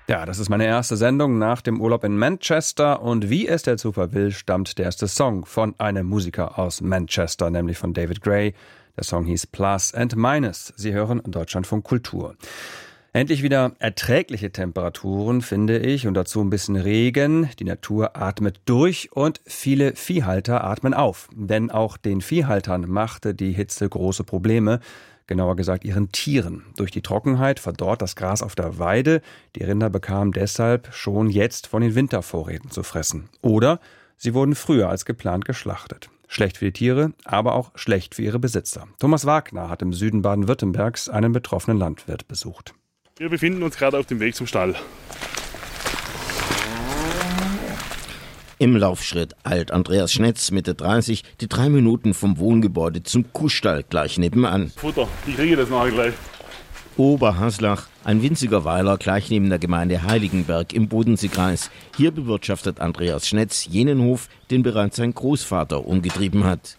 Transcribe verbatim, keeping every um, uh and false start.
Ja, das ist meine erste Sendung nach dem Urlaub in Manchester und wie es der Zufall will, stammt der erste Song von einem Musiker aus Manchester, nämlich von David Gray. Der Song hieß Plus and Minus. Sie hören Deutschlandfunk Kultur. Endlich wieder erträgliche Temperaturen, finde ich, und dazu ein bisschen Regen. Die Natur atmet durch und viele Viehhalter atmen auf. Denn auch den Viehhaltern machte die Hitze große Probleme. Genauer gesagt ihren Tieren. Durch die Trockenheit verdorrt das Gras auf der Weide. Die Rinder bekamen deshalb schon jetzt von den Wintervorräten zu fressen. Oder sie wurden früher als geplant geschlachtet. Schlecht für die Tiere, aber auch schlecht für ihre Besitzer. Thomas Wagner hat im Süden Baden-Württembergs einen betroffenen Landwirt besucht. Wir befinden uns gerade auf dem Weg zum Stall. Im Laufschritt eilt Andreas Schnetz, Mitte dreißig, die drei Minuten vom Wohngebäude zum Kuhstall gleich nebenan. Futter, ich kriege das nachher gleich. Oberhaslach, ein winziger Weiler gleich neben der Gemeinde Heiligenberg im Bodenseekreis. Hier bewirtschaftet Andreas Schnetz jenen Hof, den bereits sein Großvater umgetrieben hat.